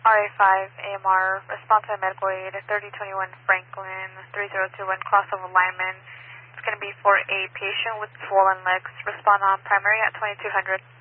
RA5 AMR, response by medical aid, 3021 Franklin, 3021 crossover lineman. It's going to be for a patient with swollen legs. Respond on primary at 2200.